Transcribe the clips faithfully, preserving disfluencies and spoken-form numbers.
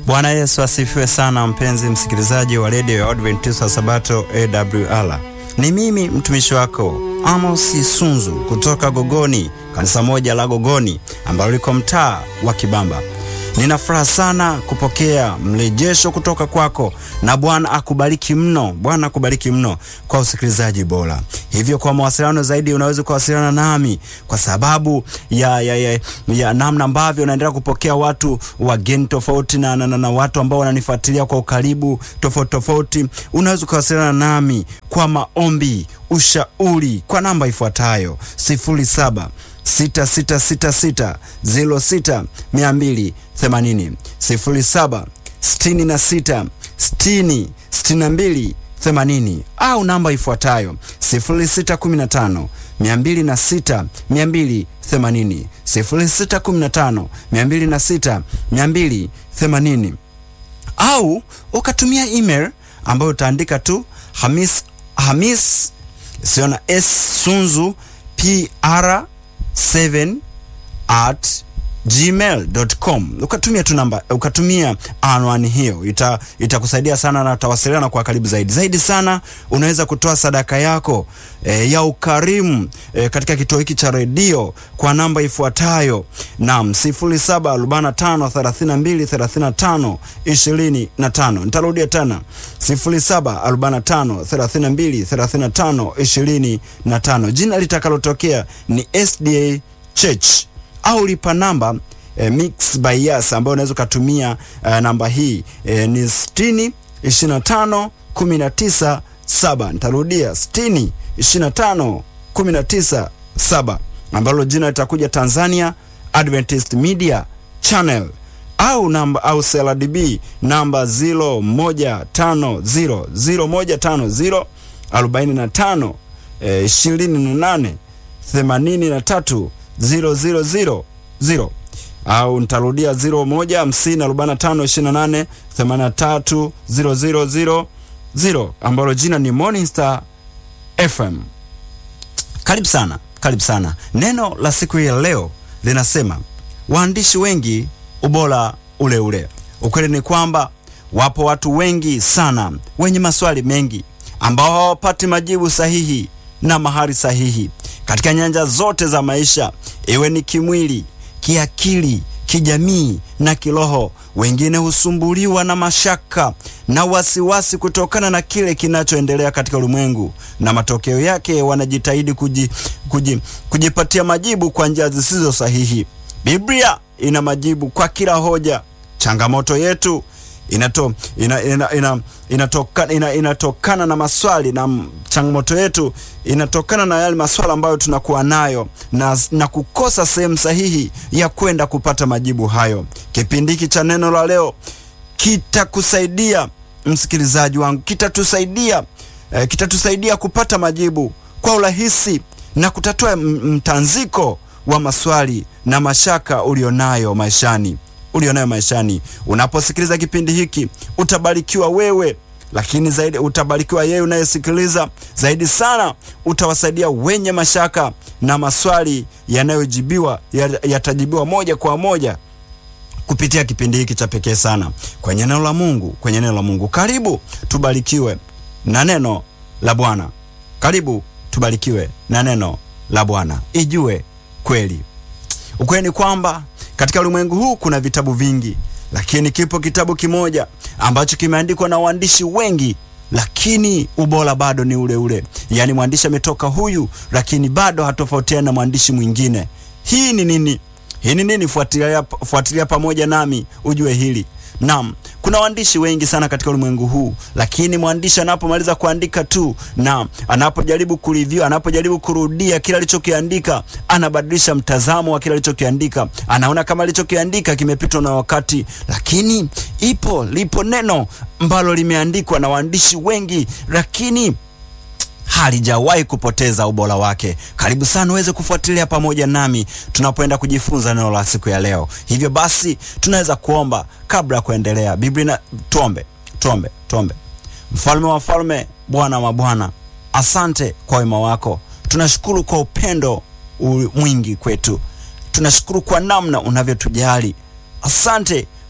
Bwana Yesu asifiwe sana, mpenzi msikilizaji wa Radio ya Adventista Sabato A W R. Ni mimi mtumishi wako Amos Sunzu kutoka Gogoni, kanisa moja la Gogoni ambalo liko mtaa wa Kibamba. Nina furaha sana kupokea mrejesho kutoka kwako, na Bwana akubariki mno. Bwana akubariki mno kwa usikilizaji bora. Hivyo kwa mawasiliano zaidi unaweza kuwasiliana nami kwa sababu ya ya, ya, ya namna ambavyo unaendelea kupokea watu wageni tofauti na, na, na, na watu ambao wananifuatilia kwa ukaribu tofauti tofauti. Unaweza kuwasiliana nami kwa maombi, ushauri kwa namba ifuatayo: sifuri saba sita sita sita sita zero sita mia mbili themanini, sifuri saba sitini na sita sitini sitini na mbili themanini, au namba ifuatayo sifuri sita kumi na tano mia mbili na sita mia mbili themanini, sifuri sita kumi na tano mia mbili na sita mia mbili themanini, au ukatumia email ambayo utaandika tu Hamis Hamis siona S Sunzu P R seven at gmail dot com. Ukatumia tu namba, ukatumia anwani hiyo, ita itakusaidia sana na utawasiliana kwa karibu zaidi. Zaidi sana unaweza kutoa sadaka yako e, ya ukarimu e, katika kituo hiki cha redio kwa namba ifuatayo: naam, sifuri saba arobaini na tano thelathini na mbili thelathini na tano ishirini na tano. Nitarudia tena, sifuri saba arobaini na tano thelathini na mbili thelathini na tano ishirini na tano. Jina litakalotokea ni S D A Church, au lipa namba eh, Mix by Yas ambayo unaweza kutumia eh, namba hii eh, ni sitini ishirini na tano kumi na tisa saba. Nitarudia, sitini ishirini na tano kumi na tisa saba, ambalo jina litakuja Tanzania Adventist Media Channel, au namba au C R D B namba zero moja tano zero zero moja tano zero arobaini na tano ishirini na nane themanini na tatu zero zero zero zero, au nitarudia zero moja hamsini arobaini na tano ishirini na nane themanini na tatu zero zero zero zero, ambalo jina ni Morning Star F M. Karibu sana, karibu sana. Neno la siku ya leo linasema waandishi wengi, ubora ule ule. Ukweli ni kwamba wapo watu wengi sana wenye maswali mengi ambao hawapati majibu sahihi na mahali sahihi katika nyanja zote za maisha, iwe ni kimwili, kiakili, kijamii na kiroho. Wengine husumbuliwa na mashaka na wasiwasi kutokana na kile kinachoendelea katika ulimwengu, na matokeo yake wanajitahidi kuji, kuji, kujipatia majibu kwa njia zisizo sahihi. Biblia ina majibu kwa kila hoja. Changamoto yetu inato ina, ina, ina, inatoka, ina, inatokana na maswali, na changamoto yetu inatokana na yale maswali ambayo tunakuwa nayo na, na kukosa sehemu sahihi ya kwenda kupata majibu hayo. Kipindi hiki cha neno la leo kitakusaidia msikilizaji wangu, kitatusaidia eh, kitatusaidia kupata majibu kwa urahisi na kutatua mtanziko wa maswali na mashaka ulionayo maishani ulionayo maishani. Unaposikiliza kipindi hiki utabarikiwa wewe, lakini zaidi utabarikiwa yeye unayesikiliza. Zaidi sana utawasaidia wenye mashaka, na maswali yanayojibiwa yatajibiwa moja kwa moja kupitia kipindi hiki cha pekee sana kwenye neno la Mungu, kwenye neno la Mungu. Karibu tubarikiwe na neno la Bwana. Karibu tubarikiwe na neno la Bwana. Ijue kweli. Ukweli ni kwamba katika ulimwengu huu kuna vitabu vingi, lakini kipo kitabu kimoja ambacho kimeandikwa na waandishi wengi, lakini ubora bado ni ule ule. Yaani mwandishi ametoka huyu, lakini bado hatofautiana na mwandishi mwingine. Hii ni nini? Hii ni nini? Fuatilia, fuatilia pamoja nami ujue hili. Naam, kuna waandishi wengi sana katika ulimwengu huu, lakini mwandishi anapomaliza kuandika tu, na anapojaribu kureview, anapojaribu kurudia kila alichokiandika, anabadilisha mtazamo wa kila alichokiandika. Anaona kama alichokiandika kimepitwa na wakati, lakini ipo lipo neno ambalo limeandikwa na waandishi wengi, lakini halijawahi kupoteza ubora wake. Karibu sana uweze kufuatilia pamoja nami tunapoenda kujifunza neno la siku ya leo. Hivyo basi tunaweza kuomba kabla ya kuendelea. Biblia na tuombe, tuombe, tuombe. Mfalme wa falme, Bwana wa bwana, asante kwa wema wako. Tunashukuru kwa upendo mwingi kwetu. Tunashukuru kwa namna unavyotujali. Asante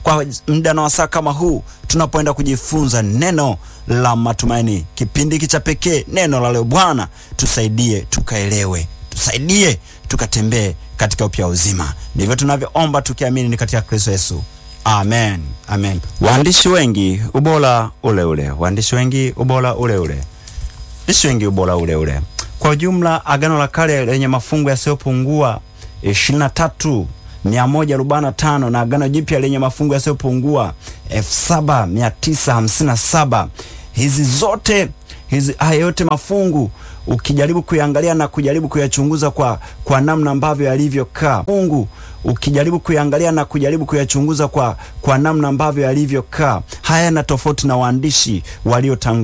kwa muda na wasaa kama huu tunapoenda kujifunza neno la matumaini, kipindi hiki cha pekee, neno la leo. Bwana tusaidie tukaelewe, tusaidie tukatembee katika upya uzima. Ndivyo tunavyoomba tukiamini ni katika Kristo Yesu. Amen. Amen. Waandishi wengi ubora ule ule. Waandishi wengi ubora ule ule. Waandishi wengi ubora ule ule. Kwa ujumla Agano la Kale lenye mafungu yasiyopungua ishirini na tatu mia moja arobaini na tano na Agano Jipya lenye mafungu yasiyopungua elfu saba mia tisa hamsini na saba. Hizi zote hizi haya yote mafungu ukijaribu kuyangalia na kujaribu kuyachunguza kwa kwa namna ambavyo yalivyokaa, Mungu ukijaribu kuyangalia na kujaribu kuyachunguza kwa kwa namna ambavyo yalivyokaa, haya na tofauti na waandishi waliotangulia.